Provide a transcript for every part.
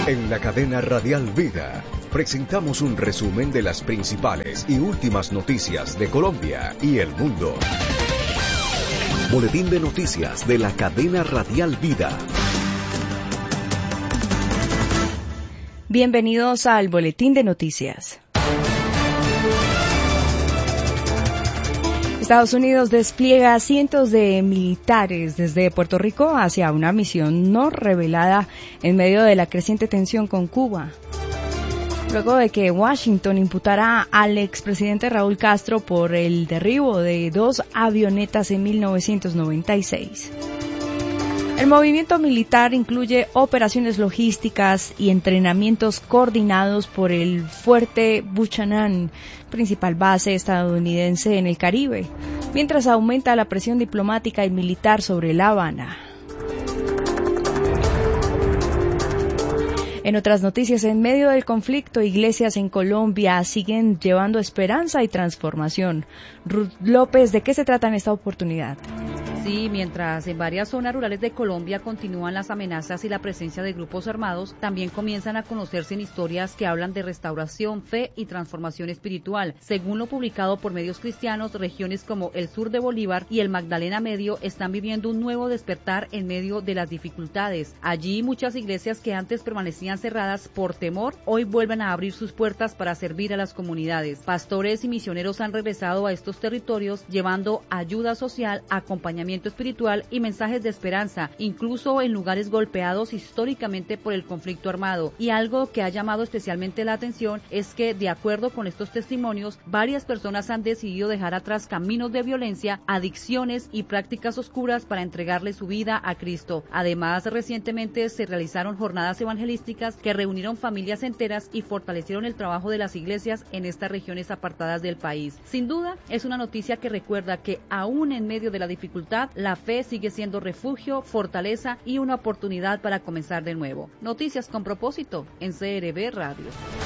En la cadena Radial Vida presentamos un resumen de las principales y últimas noticias de Colombia y el mundo. Boletín de noticias de la cadena Radial Vida. Bienvenidos al Boletín de Noticias. Estados Unidos despliega cientos de militares desde Puerto Rico hacia una misión no revelada en medio de la creciente tensión con Cuba. Luego de que Washington imputara al expresidente Raúl Castro por el derribo de 2 avionetas en 1996. El movimiento militar incluye operaciones logísticas y entrenamientos coordinados por el Fuerte Buchanan, principal base estadounidense en el Caribe, mientras aumenta la presión diplomática y militar sobre La Habana. En otras noticias, en medio del conflicto, iglesias en Colombia siguen llevando esperanza y transformación. Ruth López, ¿de qué se trata en esta oportunidad? Sí, mientras en varias zonas rurales de Colombia continúan las amenazas y la presencia de grupos armados, también comienzan a conocerse historias que hablan de restauración, fe y transformación espiritual. Según lo publicado por medios cristianos, regiones como el sur de Bolívar y el Magdalena Medio están viviendo un nuevo despertar en medio de las dificultades. Allí muchas iglesias que antes permanecían cerradas por temor, hoy vuelven a abrir sus puertas para servir a las comunidades. Pastores y misioneros han regresado a estos territorios llevando ayuda social, acompañamiento espiritual y mensajes de esperanza, incluso en lugares golpeados históricamente por el conflicto armado. Y algo que ha llamado especialmente la atención es que, de acuerdo con estos testimonios, varias personas han decidido dejar atrás caminos de violencia, adicciones y prácticas oscuras para entregarle su vida a Cristo. Además, recientemente se realizaron jornadas evangelísticas que reunieron familias enteras y fortalecieron el trabajo de las iglesias en estas regiones apartadas del país. Sin duda, es una noticia que recuerda que aún en medio de la dificultad, la fe sigue siendo refugio, fortaleza y una oportunidad para comenzar de nuevo. Noticias con propósito en CRB Radio.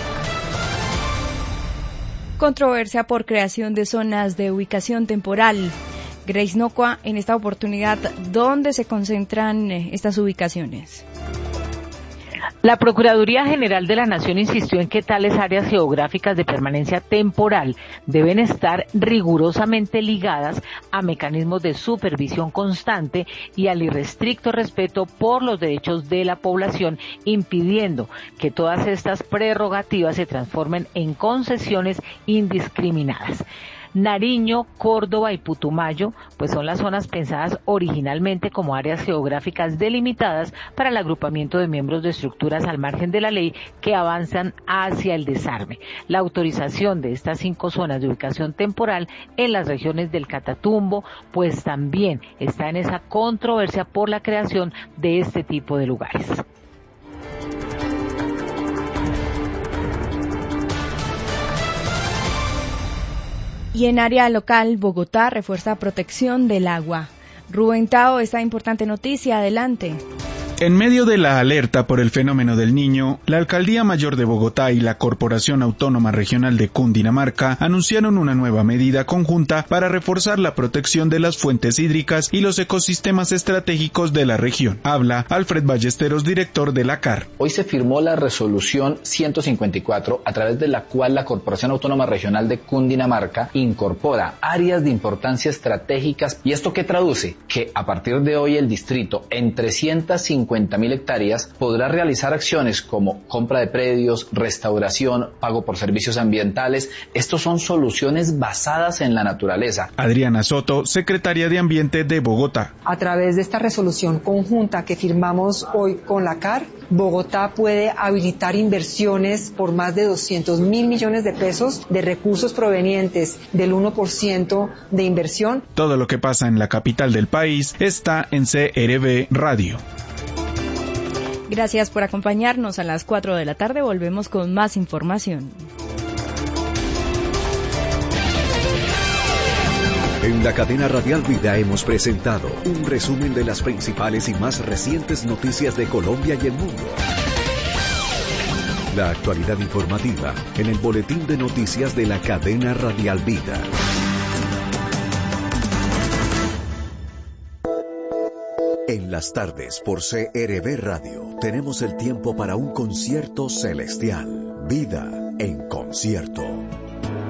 Controversia por creación de zonas de ubicación temporal. Grace Nocua, en esta oportunidad, ¿dónde se concentran estas ubicaciones? La Procuraduría General de la Nación insistió en que tales áreas geográficas de permanencia temporal deben estar rigurosamente ligadas a mecanismos de supervisión constante y al irrestricto respeto por los derechos de la población, impidiendo que todas estas prerrogativas se transformen en concesiones indiscriminadas. Nariño, Córdoba y Putumayo, pues son las zonas pensadas originalmente como áreas geográficas delimitadas para el agrupamiento de miembros de estructuras al margen de la ley que avanzan hacia el desarme. La autorización de estas 5 zonas de ubicación temporal en las regiones del Catatumbo, pues también está en esa controversia por la creación de este tipo de lugares. Y en área local, Bogotá refuerza protección del agua. Rubén Tao, esta importante noticia, adelante. En medio de la alerta por el fenómeno del Niño, la Alcaldía Mayor de Bogotá y la Corporación Autónoma Regional de Cundinamarca anunciaron una nueva medida conjunta para reforzar la protección de las fuentes hídricas y los ecosistemas estratégicos de la región. Habla Alfred Ballesteros, director de la CAR. Hoy se firmó la resolución 154, a través de la cual la Corporación Autónoma Regional de Cundinamarca incorpora áreas de importancia estratégicas. ¿Y esto qué traduce? Que a partir de hoy el distrito, en 350.000 hectáreas, podrá realizar acciones como compra de predios, restauración, pago por servicios ambientales. Estos son soluciones basadas en la naturaleza. Adriana Soto, secretaria de Ambiente de Bogotá. A través de esta resolución conjunta que firmamos hoy con la CAR, Bogotá puede habilitar inversiones por más de 200.000 millones de pesos de recursos provenientes del 1% de inversión. Todo lo que pasa en la capital del país está en CRB Radio. Gracias por acompañarnos. A las 4 de la tarde volvemos con más información. En la cadena Radial Vida hemos presentado un resumen de las principales y más recientes noticias de Colombia y el mundo. La actualidad informativa en el Boletín de Noticias de la cadena Radial Vida. En las tardes por CRB Radio tenemos el tiempo para un concierto celestial. Vida en concierto.